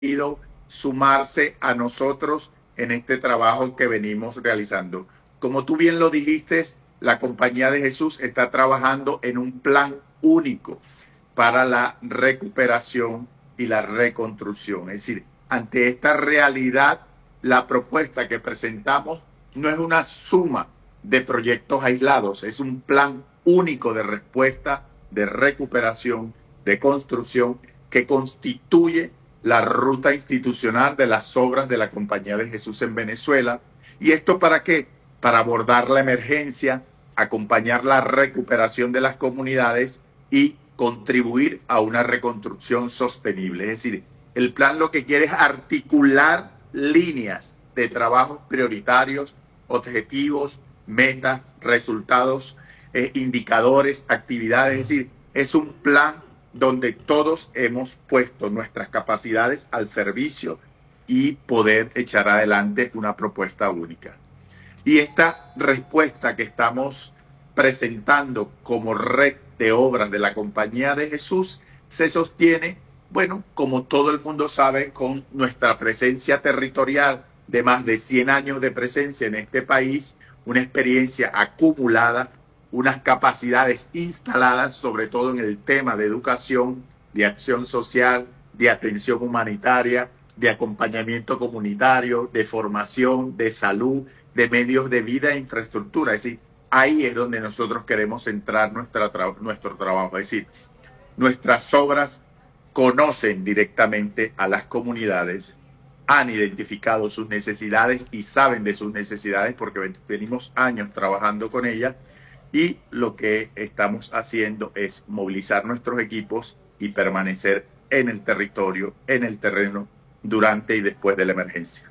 querido sumarse a nosotros en este trabajo que venimos realizando. Como tú bien lo dijiste, la Compañía de Jesús está trabajando en un plan único para la recuperación y la reconstrucción. Es decir, ante esta realidad, la propuesta que presentamos no es una suma de proyectos aislados, es un plan único de respuesta, de recuperación, de construcción, que constituye la ruta institucional de las obras de la Compañía de Jesús en Venezuela. ¿Y esto para qué? Para abordar la emergencia, acompañar la recuperación de las comunidades y contribuir a una reconstrucción sostenible. Es decir, el plan lo que quiere es articular líneas de trabajos prioritarios, objetivos, metas, resultados, indicadores, actividades. Es decir, es un plan donde todos hemos puesto nuestras capacidades al servicio y poder echar adelante una propuesta única. Y esta respuesta que estamos presentando como red de obras de la Compañía de Jesús se sostiene, bueno, como todo el mundo sabe, con nuestra presencia territorial de más de 100 años de presencia en este país, una experiencia acumulada, unas capacidades instaladas, sobre todo en el tema de educación, de acción social, de atención humanitaria, de acompañamiento comunitario, de formación, de salud, de medios de vida e infraestructura. Es decir, ahí es donde nosotros queremos centrar nuestro trabajo. Es decir, nuestras obras conocen directamente a las comunidades, han identificado sus necesidades y saben de sus necesidades porque venimos años trabajando con ellas, y lo que estamos haciendo es movilizar nuestros equipos y permanecer en el territorio, en el terreno, durante y después de la emergencia.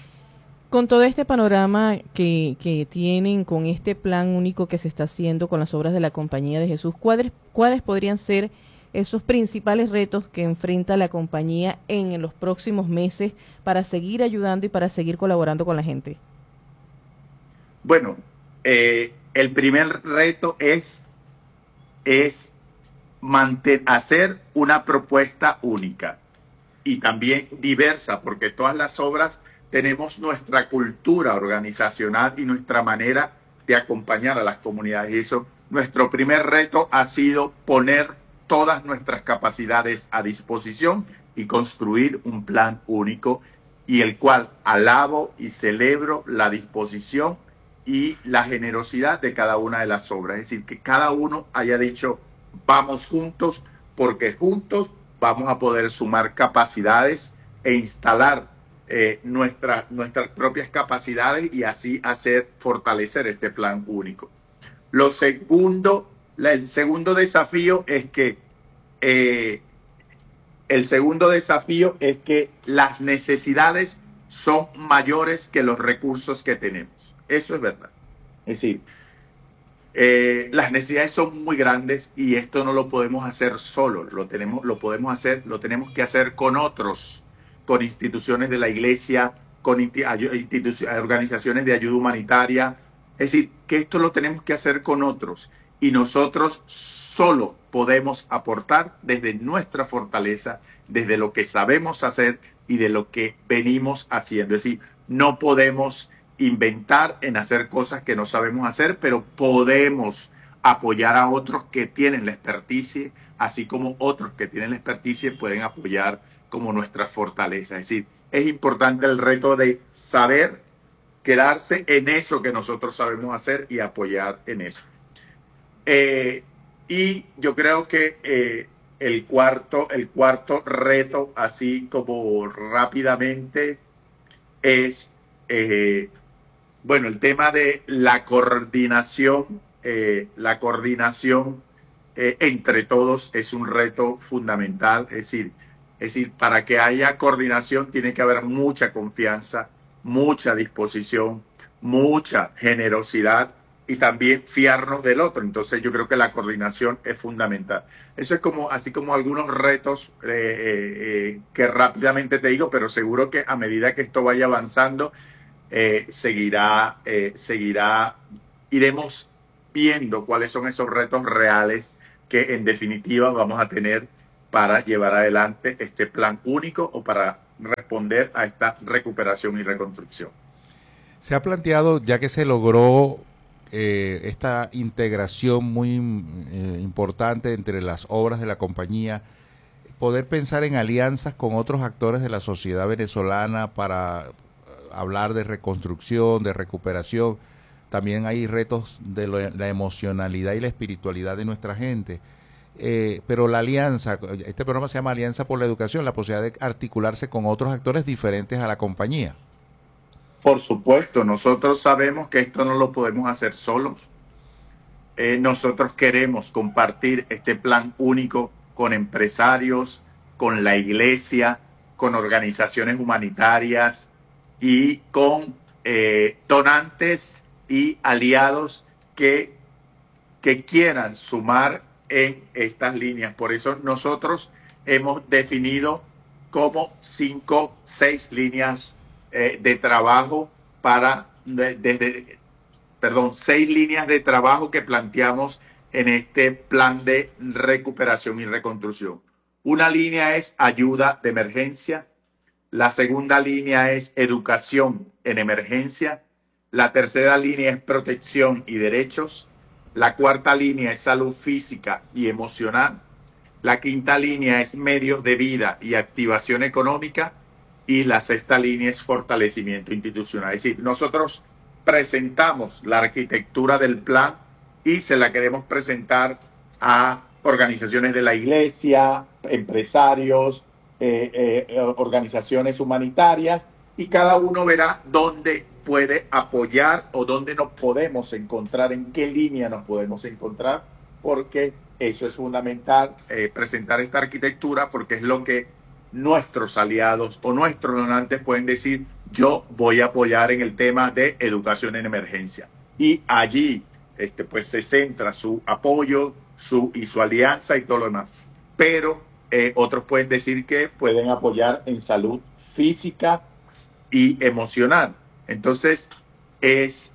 Con todo este panorama que tienen, con este plan único que se está haciendo con las obras de la Compañía de Jesús, ¿cuáles podrían ser esos principales retos que enfrenta la compañía en los próximos meses para seguir ayudando y para seguir colaborando con la gente? Bueno, el primer reto es hacer una propuesta única y también diversa, porque todas las obras tenemos nuestra cultura organizacional y nuestra manera de acompañar a las comunidades. Y eso, nuestro primer reto ha sido poner todas nuestras capacidades a disposición y construir un plan único, y el cual alabo y celebro la disposición y la generosidad de cada una de las obras. Es decir, que cada uno haya dicho, vamos juntos, porque juntos vamos a poder sumar capacidades e instalar nuestras propias capacidades y así fortalecer este plan único. El segundo desafío es que las necesidades son mayores que los recursos que tenemos. Eso es verdad. Es decir, las necesidades son muy grandes y esto no lo podemos hacer solos, lo tenemos que hacer con otros, con instituciones de la iglesia, con organizaciones de ayuda humanitaria. Es decir, que esto lo tenemos que hacer con otros y nosotros solo podemos aportar desde nuestra fortaleza, desde lo que sabemos hacer y de lo que venimos haciendo. Es decir, no podemos inventar en hacer cosas que no sabemos hacer, pero podemos apoyar a otros que tienen la experticia, así como otros que tienen la experticia pueden apoyar como nuestra fortaleza. Es decir, es importante el reto de saber quedarse en eso que nosotros sabemos hacer y apoyar en eso. Y yo creo que el cuarto reto, así como rápidamente, es bueno, el tema de la coordinación entre todos es un reto fundamental. Es decir, para que haya coordinación tiene que haber mucha confianza, mucha disposición, mucha generosidad y también fiarnos del otro. Entonces yo creo que la coordinación es fundamental. Eso es así como algunos retos que rápidamente te digo, pero seguro que a medida que esto vaya avanzando, iremos viendo cuáles son esos retos reales que en definitiva vamos a tener para llevar adelante este plan único o para responder a esta recuperación y reconstrucción. Se ha planteado, ya que se logró esta integración muy importante entre las obras de la compañía, poder pensar en alianzas con otros actores de la sociedad venezolana para hablar de reconstrucción, de recuperación. También hay retos de la emocionalidad y la espiritualidad de nuestra gente. Pero la alianza, este programa se llama Alianza por la Educación, la posibilidad de articularse con otros actores diferentes a la compañía. Por supuesto, nosotros sabemos que esto no lo podemos hacer solos. Nosotros queremos compartir este plan único con empresarios, con la iglesia, con organizaciones humanitarias y con donantes y aliados que quieran sumar en estas líneas. Por eso nosotros hemos definido como 6 líneas de trabajo para, 6 líneas de trabajo que planteamos en este plan de recuperación y reconstrucción. Una línea es ayuda de emergencia, la segunda línea es educación en emergencia, la tercera línea es protección y derechos, la cuarta línea es salud física y emocional, la quinta línea es medios de vida y activación económica, y la sexta línea es fortalecimiento institucional. Es decir, nosotros presentamos la arquitectura del plan y se la queremos presentar a organizaciones de la iglesia, empresarios, organizaciones humanitarias, y cada uno verá dónde puede apoyar o dónde nos podemos encontrar, en qué línea nos podemos encontrar, porque eso es fundamental, presentar esta arquitectura, porque es lo que nuestros aliados o nuestros donantes pueden decir: yo voy a apoyar en el tema de educación en emergencia. Y allí pues se centra su apoyo y su alianza y todo lo demás. Pero otros pueden decir que pueden apoyar en salud física y emocional. Entonces es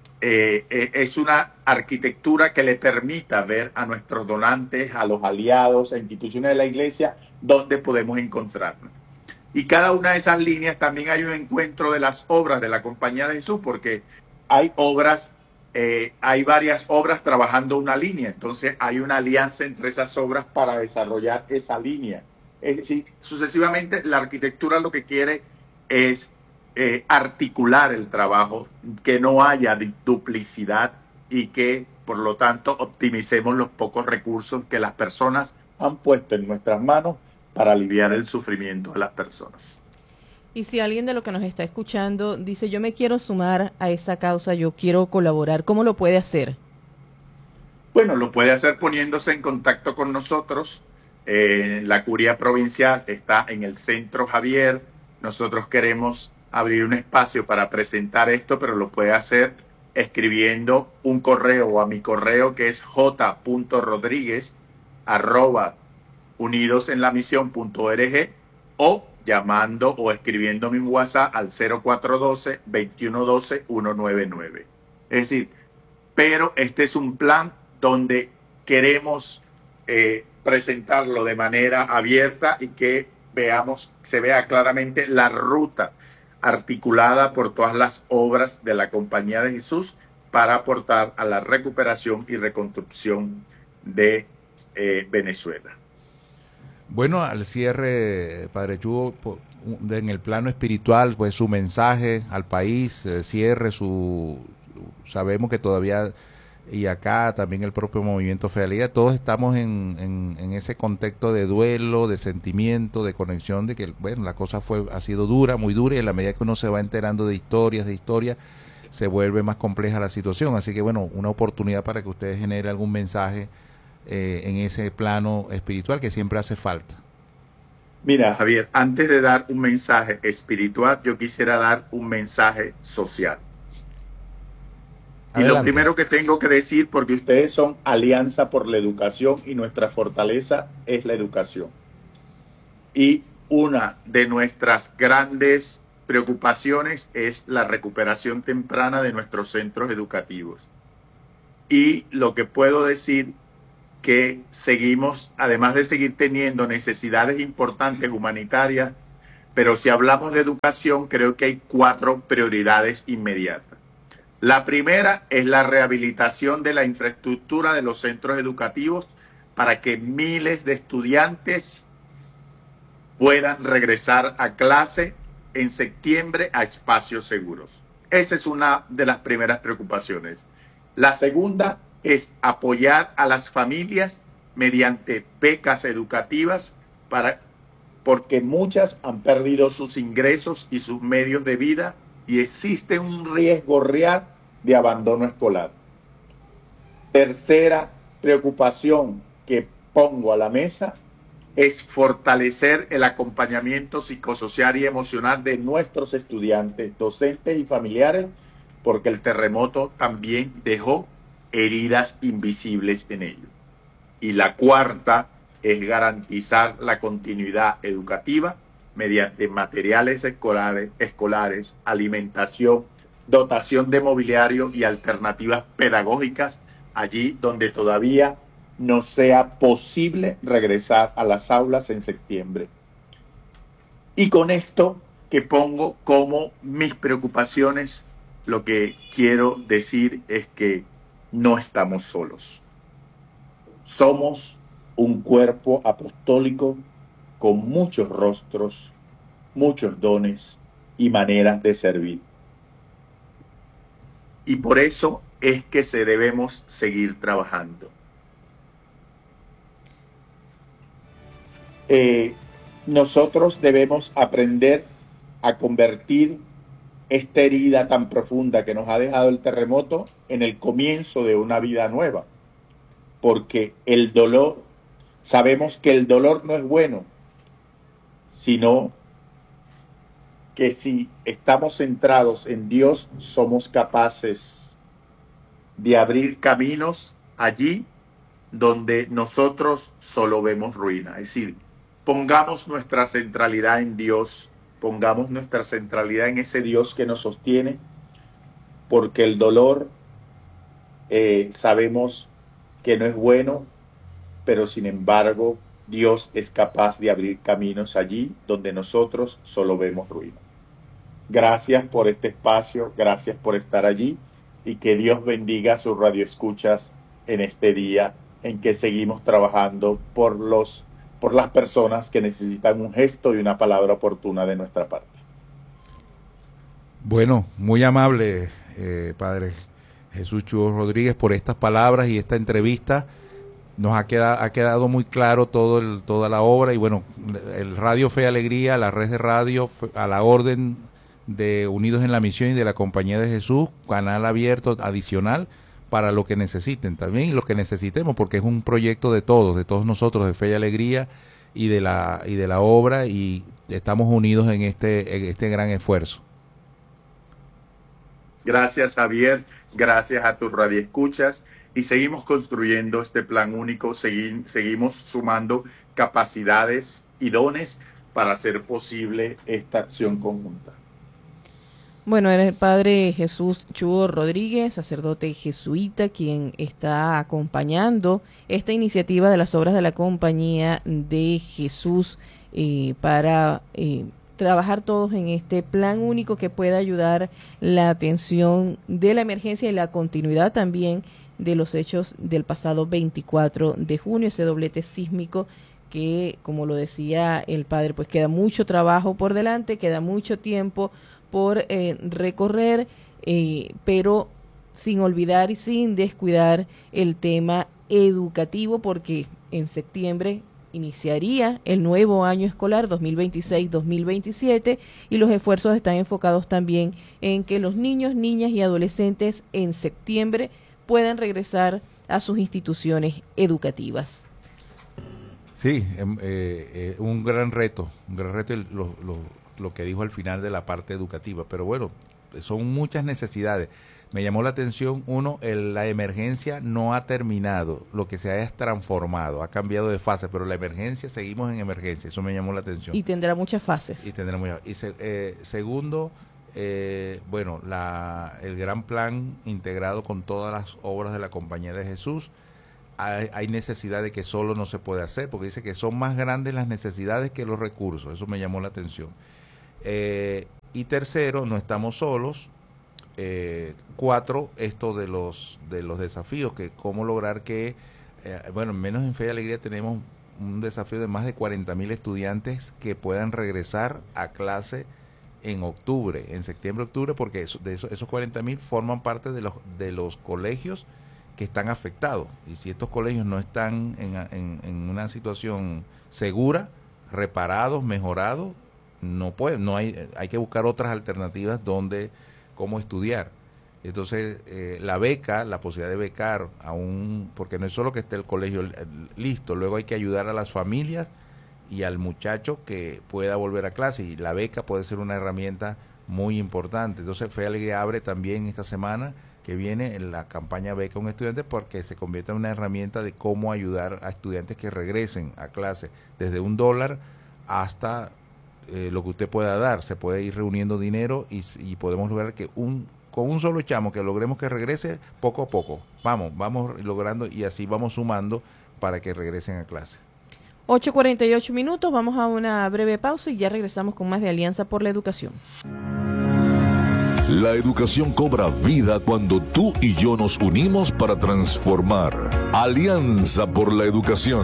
una arquitectura que le permita ver a nuestros donantes, a los aliados, a instituciones de la iglesia, dónde podemos encontrarnos. Y cada una de esas líneas también hay un encuentro de las obras de la Compañía de Jesús, porque hay obras, hay varias obras trabajando una línea, entonces hay una alianza entre esas obras para desarrollar esa línea. Es decir, sucesivamente la arquitectura lo que quiere es articular el trabajo, que no haya duplicidad y que por lo tanto optimicemos los pocos recursos que las personas han puesto en nuestras manos para aliviar el sufrimiento de las personas. Y si alguien de lo que nos está escuchando dice: yo me quiero sumar a esa causa, yo quiero colaborar, ¿cómo lo puede hacer? Bueno, lo puede hacer poniéndose en contacto con nosotros. La Curia Provincial está en el Centro Javier. Nosotros queremos abrir un espacio para presentar esto, pero lo puede hacer escribiendo un correo a mi correo, que es j.rodriguez@unidosenlamisión.org, o llamando o escribiéndome un WhatsApp al 0412-2112-199. Es decir, pero este es un plan donde queremos presentarlo de manera abierta y que se vea claramente la ruta articulada por todas las obras de la Compañía de Jesús para aportar a la recuperación y reconstrucción de Venezuela. Bueno, al cierre, Padre Chugo, en el plano espiritual, pues su mensaje al país, cierre sabemos que todavía, y acá también el propio movimiento Fealidad, todos estamos en ese contexto de duelo, de sentimiento, de conexión, de que bueno, la cosa ha sido dura, muy dura, y en la medida que uno se va enterando de historias, se vuelve más compleja la situación. Así que bueno, una oportunidad para que ustedes generen algún mensaje en ese plano espiritual que siempre hace falta. Mira, Javier, antes de dar un mensaje espiritual, yo quisiera dar un mensaje social. Adelante. Y lo primero que tengo que decir, porque ustedes son Alianza por la Educación y nuestra fortaleza es la educación. Y una de nuestras grandes preocupaciones es la recuperación temprana de nuestros centros educativos. Y lo que puedo decir, que seguimos, además de seguir teniendo necesidades importantes humanitarias, pero si hablamos de educación, creo que hay 4 prioridades inmediatas. La primera es la rehabilitación de la infraestructura de los centros educativos para que miles de estudiantes puedan regresar a clase en septiembre a espacios seguros. Esa es una de las primeras preocupaciones. La segunda es apoyar a las familias mediante becas educativas porque muchas han perdido sus ingresos y sus medios de vida y existe un riesgo real de abandono escolar. Tercera preocupación que pongo a la mesa es fortalecer el acompañamiento psicosocial y emocional de nuestros estudiantes, docentes y familiares, porque el terremoto también dejó heridas invisibles en ellos. Y la cuarta es garantizar la continuidad educativa mediante materiales escolares, alimentación, dotación de mobiliario y alternativas pedagógicas allí donde todavía no sea posible regresar a las aulas en septiembre. Y con esto que pongo como mis preocupaciones, lo que quiero decir es que no estamos solos. Somos un cuerpo apostólico con muchos rostros, muchos dones y maneras de servir. Y por eso es que debemos seguir trabajando. Nosotros debemos aprender a convertir esta herida tan profunda que nos ha dejado el terremoto en el comienzo de una vida nueva. Porque el dolor, sabemos que el dolor no es bueno, sino que si estamos centrados en Dios, somos capaces de abrir caminos allí donde nosotros solo vemos ruina. Es decir, pongamos nuestra centralidad en Dios, pongamos nuestra centralidad en ese Dios que nos sostiene, porque el dolor sabemos que no es bueno, pero sin embargo Dios es capaz de abrir caminos allí donde nosotros solo vemos ruina. Gracias por este espacio, gracias por estar allí y que Dios bendiga sus radioescuchas en este día en que seguimos trabajando por las personas que necesitan un gesto y una palabra oportuna de nuestra parte. Bueno, muy amable, Padre Jesús Chúo Rodríguez, por estas palabras y esta entrevista. Nos ha quedado muy claro toda la obra y bueno, el Radio Fe y Alegría, la red de radio a la orden de Unidos en la Misión y de la Compañía de Jesús, canal abierto adicional para lo que necesiten también y lo que necesitemos, porque es un proyecto de todos nosotros, de Fe y Alegría y de la obra, y estamos unidos en este gran esfuerzo. Gracias, Javier, gracias a tus radioescuchas y seguimos construyendo este plan único, seguimos sumando capacidades y dones para hacer posible esta acción conjunta. Bueno, era el Padre Jesús Chúo Rodríguez, sacerdote jesuita, quien está acompañando esta iniciativa de las obras de la Compañía de Jesús para trabajar todos en este plan único que pueda ayudar la atención de la emergencia y la continuidad también de los hechos del pasado 24 de junio, ese doblete sísmico que, como lo decía el Padre, pues queda mucho trabajo por delante, queda mucho tiempo por recorrer, pero sin olvidar y sin descuidar el tema educativo, porque en septiembre iniciaría el nuevo año escolar 2026-2027 y los esfuerzos están enfocados también en que los niños, niñas y adolescentes en septiembre puedan regresar a sus instituciones educativas. Sí, un gran reto lo que dijo al final de la parte educativa, pero bueno, son muchas necesidades. Me llamó la atención, la emergencia no ha terminado, lo que se ha es transformado, ha cambiado de fase, pero la emergencia, seguimos en emergencia, eso me llamó la atención. Y tendrá muchas fases. Segundo, bueno, el gran plan integrado con todas las obras de la Compañía de Jesús. Hay necesidad de que solo no se puede hacer, porque dice que son más grandes las necesidades que los recursos, eso me llamó la atención. Y tercero, no estamos solos. 4, esto de los desafíos, que cómo lograr que, bueno, menos en Fe y Alegría tenemos un desafío de más de 40.000 estudiantes que puedan regresar a clase en octubre, en septiembre, octubre, porque esos 40.000 forman parte de los colegios que están afectados. Y si estos colegios no están en una situación segura, reparados, mejorados, hay que buscar otras alternativas cómo estudiar. Entonces, la beca, la posibilidad de becar porque no es solo que esté el colegio listo, luego hay que ayudar a las familias y al muchacho que pueda volver a clase, y la beca puede ser una herramienta muy importante. Entonces, Fe y Alegría abre también esta semana que viene en la campaña Beca a un Estudiante, porque se convierte en una herramienta de cómo ayudar a estudiantes que regresen a clase, desde $1 hasta lo que usted pueda dar. Se puede ir reuniendo dinero y podemos lograr que con un solo chamo que logremos que regrese poco a poco. Vamos logrando, y así vamos sumando para que regresen a clase. 8:48 minutos, vamos a una breve pausa y ya regresamos con más de Alianza por la Educación. La educación cobra vida cuando tú y yo nos unimos para transformar. Alianza por la Educación.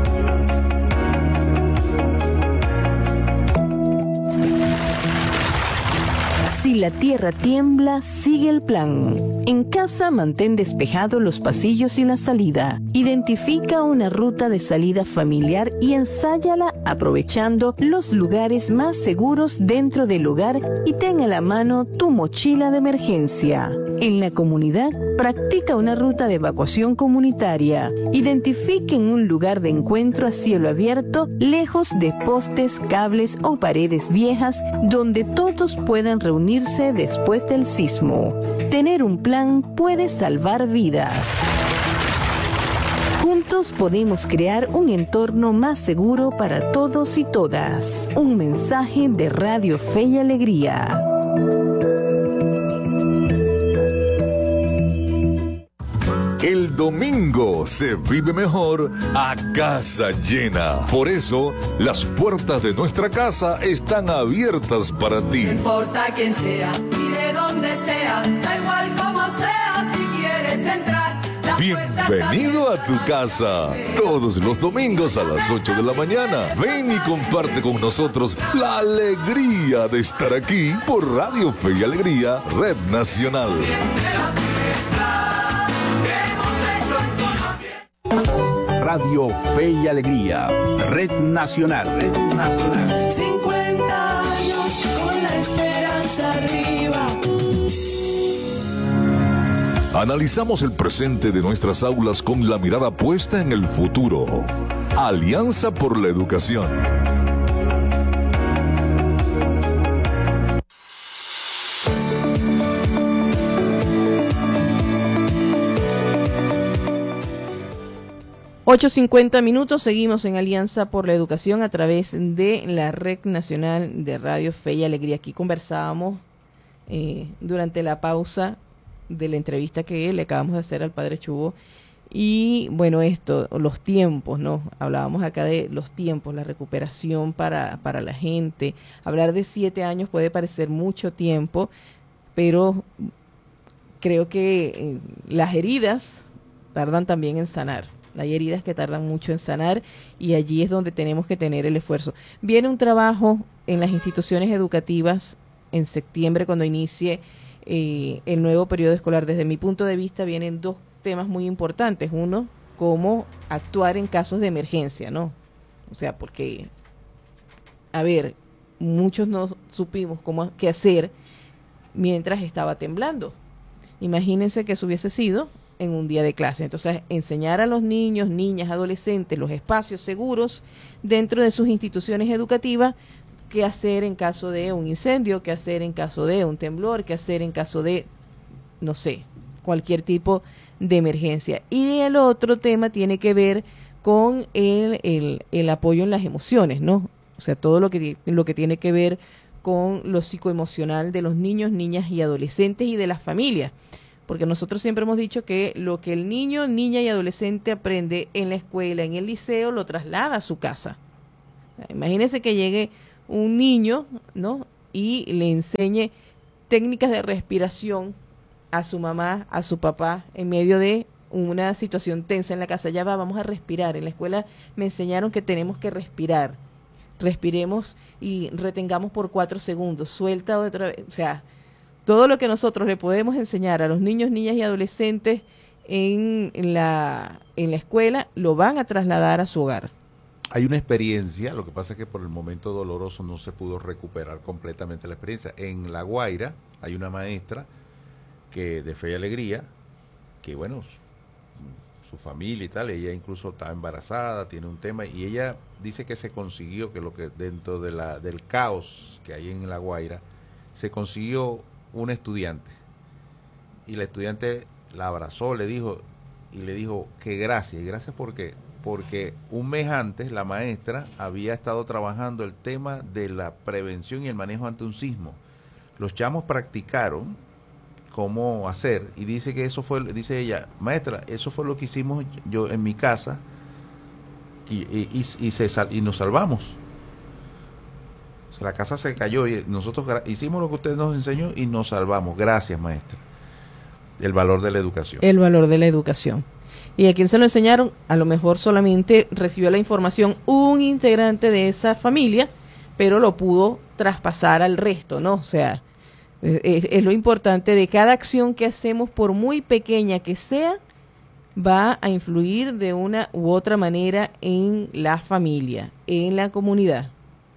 Si la tierra tiembla, sigue el plan. En casa, mantén despejados los pasillos y la salida. Identifica una ruta de salida familiar y ensáyala aprovechando los lugares más seguros dentro del hogar, y ten a la mano tu mochila de emergencia. En la comunidad, practica una ruta de evacuación comunitaria. Identifiquen un lugar de encuentro a cielo abierto, lejos de postes, cables o paredes viejas, donde todos puedan reunirse después del sismo. Tener un plan puede salvar vidas. Juntos podemos crear un entorno más seguro para todos y todas. Un mensaje de Radio Fe y Alegría. El domingo se vive mejor a casa llena. Por eso, las puertas de nuestra casa están abiertas para ti. No importa quién sea y de dónde sea, da igual como sea, si quieres entrar. Bienvenido a tu casa. Todos los domingos a las 8 de la mañana. Ven y comparte con nosotros la alegría de estar aquí por Radio Fe y Alegría, Red Nacional. Radio Fe y Alegría, Red Nacional. Red Nacional. 50 años con la esperanza arriba. Analizamos el presente de nuestras aulas con la mirada puesta en el futuro. Alianza por la Educación. $8:50, seguimos en Alianza por la Educación a través de la Red Nacional de Radio Fe y Alegría. Aquí conversábamos durante la pausa de la entrevista que le acabamos de hacer al Padre Chubo, y bueno, los tiempos, ¿no? Hablábamos acá de los tiempos, la recuperación para la gente. Hablar de 7 años puede parecer mucho tiempo, pero creo que las heridas tardan también en sanar. Hay heridas que tardan mucho en sanar, y allí es donde tenemos que tener el esfuerzo. Viene un trabajo en las instituciones educativas en septiembre, cuando inicie el nuevo periodo escolar. Desde mi punto de vista vienen 2 temas muy importantes. Uno, cómo actuar en casos de emergencia, ¿no? O sea, porque, a ver, muchos no supimos qué hacer mientras estaba temblando. Imagínense que eso hubiese sido en un día de clase. Entonces, enseñar a los niños, niñas, adolescentes los espacios seguros dentro de sus instituciones educativas, qué hacer en caso de un incendio, qué hacer en caso de un temblor, qué hacer en caso de, no sé, cualquier tipo de emergencia. Y el otro tema tiene que ver con el apoyo en las emociones, ¿no? O sea, todo lo que tiene que ver con lo psicoemocional de los niños, niñas y adolescentes, y de las familias. Porque nosotros siempre hemos dicho que lo que el niño, niña y adolescente aprende en la escuela, en el liceo, lo traslada a su casa. Imagínense que llegue un niño, ¿no? y le enseñe técnicas de respiración a su mamá, a su papá, en medio de una situación tensa en la casa. Ya vamos a respirar. En la escuela me enseñaron que tenemos que respirar. Respiremos y retengamos por 4 segundos. Suelta otra vez. O sea, todo lo que nosotros le podemos enseñar a los niños, niñas y adolescentes en la escuela, lo van a trasladar a su hogar. Hay una experiencia, lo que pasa es que por el momento doloroso no se pudo recuperar completamente la experiencia. En La Guaira hay una maestra que de Fe y Alegría, que bueno, su familia y tal, ella incluso está embarazada, tiene un tema, y ella dice que se consiguió, que lo que dentro de del caos que hay en La Guaira, se consiguió un estudiante, y la estudiante la abrazó, le dijo que gracias. ¿Y gracias por qué? Porque un mes antes la maestra había estado trabajando el tema de la prevención y el manejo ante un sismo. Los chamos practicaron cómo hacer, y dice que eso fue, dice ella, maestra, eso fue lo que hicimos yo en mi casa, y nos salvamos. O sea, la casa se cayó y nosotros hicimos lo que usted nos enseñó y nos salvamos. Gracias, maestra. El valor de la educación. El valor de la educación. ¿Y a quién se lo enseñaron? A lo mejor solamente recibió la información un integrante de esa familia, pero lo pudo traspasar al resto, ¿no? O sea, es lo importante de cada acción que hacemos, por muy pequeña que sea, va a influir de una u otra manera en la familia, en la comunidad.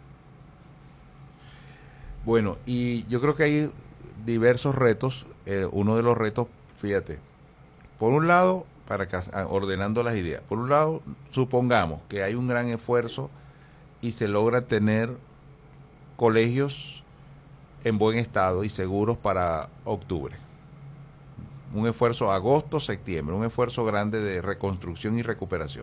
Bueno, y yo creo que hay diversos retos. Uno de los retos, fíjate, por un lado, ordenando las ideas, por un lado, supongamos que hay un gran esfuerzo y se logra tener colegios en buen estado y seguros para octubre. Un esfuerzo agosto, septiembre, un esfuerzo grande de reconstrucción y recuperación.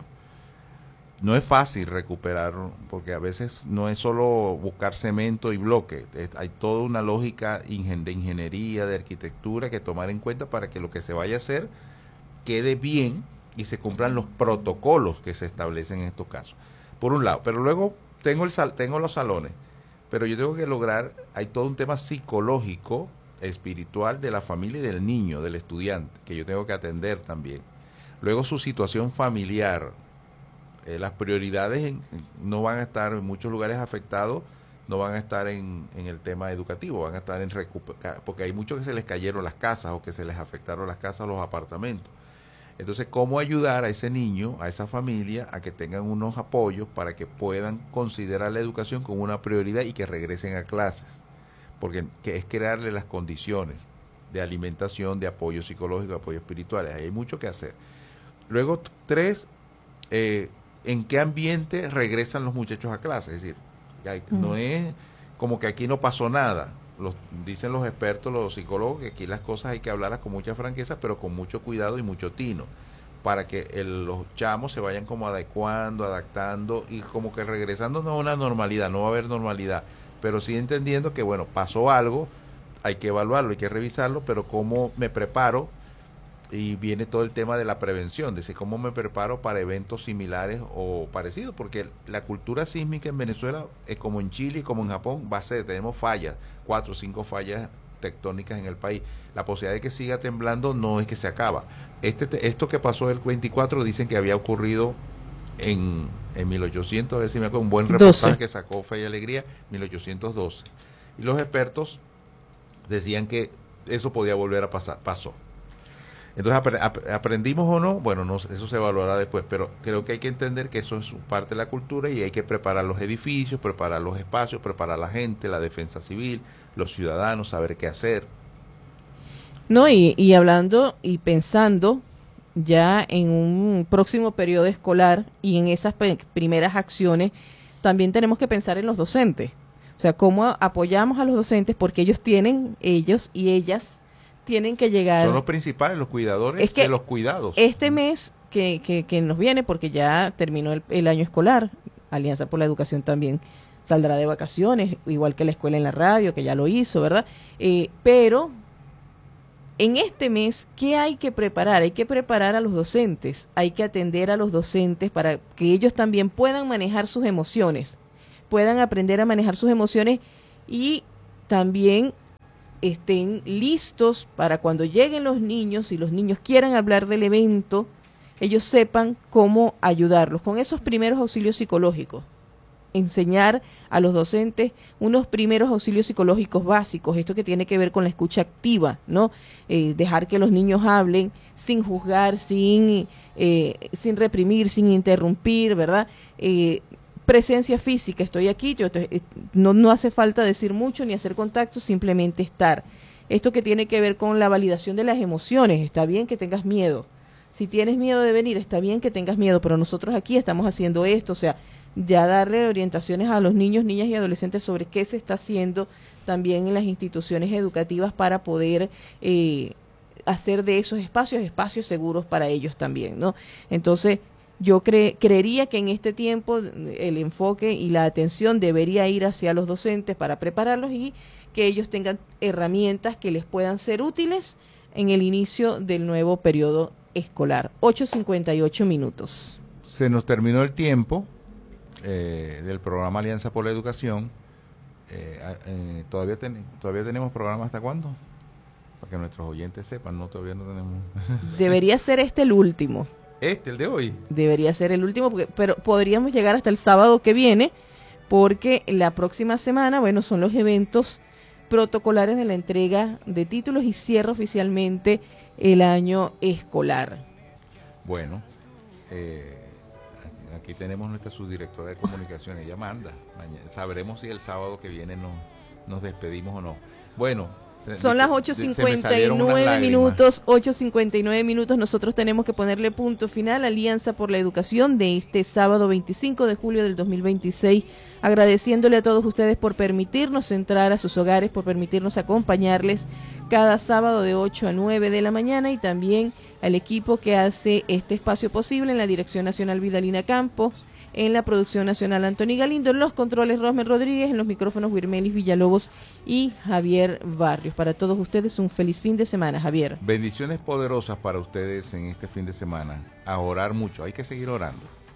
No es fácil recuperar, porque a veces no es solo buscar cemento y bloque, hay toda una lógica de ingeniería, de arquitectura que tomar en cuenta para que lo que se vaya a hacer quede bien y se cumplan los protocolos que se establecen en estos casos. Por un lado, pero luego tengo los salones, pero yo tengo que lograr, hay todo un tema psicológico, espiritual de la familia y del niño, del estudiante, que yo tengo que atender también. Luego su situación familiar. Las prioridades no van a estar en muchos lugares afectados, no van a estar en el tema educativo, van a estar en porque hay muchos que se les cayeron las casas o que se les afectaron las casas, los apartamentos. Entonces, ¿cómo ayudar a ese niño, a esa familia, a que tengan unos apoyos para que puedan considerar la educación como una prioridad y que regresen a clases? Porque es crearle las condiciones de alimentación, de apoyo psicológico, de apoyo espiritual. Hay mucho que hacer. Luego, 3, ¿en qué ambiente regresan los muchachos a clase? Es decir, no es como que aquí no pasó nada. Dicen los expertos, los psicólogos, que aquí las cosas hay que hablarlas con mucha franqueza, pero con mucho cuidado y mucho tino, para que los chamos se vayan como adecuando, adaptando y como que regresando no a una normalidad, no va a haber normalidad, pero sí entendiendo que, bueno, pasó algo, hay que evaluarlo, hay que revisarlo, pero cómo me preparo. Y viene todo el tema de la prevención, de cómo me preparo para eventos similares o parecidos, porque la cultura sísmica en Venezuela, como en Chile y como en Japón, va a ser, tenemos fallas, 4 o 5 fallas tectónicas en el país. La posibilidad de que siga temblando no es que se acaba. Esto que pasó el 24 dicen que había ocurrido en 1800, a ver si me acuerdo, un buen reportaje 12. que sacó Fe y Alegría, 1812. Y los expertos decían que eso podía volver a pasar, pasó. Entonces, ¿aprendimos o no? Bueno, no, eso se evaluará después, pero creo que hay que entender que eso es parte de la cultura y hay que preparar los edificios, preparar los espacios, preparar la gente, la defensa civil, los ciudadanos, saber qué hacer. No, y hablando y pensando ya en un próximo periodo escolar y en esas primeras acciones, también tenemos que pensar en los docentes. O sea, cómo apoyamos a los docentes, porque ellos y ellas tienen que llegar. Son los principales, los cuidadores de los cuidados. Este mes que nos viene, porque ya terminó el año escolar, Alianza por la Educación también saldrá de vacaciones, igual que la Escuela en la Radio, que ya lo hizo, ¿verdad? Pero en este mes, ¿qué hay que preparar? Hay que preparar a los docentes, hay que atender a los docentes para que ellos también puedan manejar sus emociones, puedan aprender a manejar sus emociones y también estén listos para cuando lleguen los niños y los niños quieran hablar del evento, ellos sepan cómo ayudarlos con esos primeros auxilios psicológicos. Enseñar a los docentes unos primeros auxilios psicológicos básicos, esto que tiene que ver con la escucha activa, ¿no? Dejar que los niños hablen sin juzgar, sin reprimir, sin interrumpir, ¿verdad? Presencia física, estoy aquí, no hace falta decir mucho ni hacer contacto, simplemente estar. Esto que tiene que ver con la validación de las emociones, está bien que tengas miedo. Si tienes miedo de venir, está bien que tengas miedo, pero nosotros aquí estamos haciendo esto, o sea, ya darle orientaciones a los niños, niñas y adolescentes sobre qué se está haciendo también en las instituciones educativas para poder hacer de esos espacios seguros para ellos también, ¿no? Entonces, yo creería que en este tiempo el enfoque y la atención debería ir hacia los docentes para prepararlos y que ellos tengan herramientas que les puedan ser útiles en el inicio del nuevo periodo escolar. 8:58 minutos. Se nos terminó el tiempo del programa Alianza por la Educación. ¿Todavía tenemos programa hasta cuándo? Para que nuestros oyentes sepan, no, todavía no tenemos. Debería ser el último. El de hoy. Debería ser el último, pero podríamos llegar hasta el sábado que viene, porque la próxima semana, bueno, son los eventos protocolares de la entrega de títulos y cierra oficialmente el año escolar. Bueno, aquí tenemos nuestra subdirectora de comunicaciones, ella manda. Sabremos si el sábado que viene nos despedimos o no. Bueno, son las 8:59 minutos, 8:59 minutos. Nosotros tenemos que ponerle punto final a Alianza por la Educación de este sábado 25 de julio del 2026, agradeciéndole a todos ustedes por permitirnos entrar a sus hogares, por permitirnos acompañarles cada sábado de 8 a 9 de la mañana, y también al equipo que hace este espacio posible en la Dirección Nacional Vidalina Campos, en la Producción Nacional Anthony Galindo, en los controles Rosmer Rodríguez, en los micrófonos Wirmelis Villalobos y Javier Barrios. Para todos ustedes un feliz fin de semana, Javier. Bendiciones poderosas para ustedes en este fin de semana. A orar mucho, hay que seguir orando.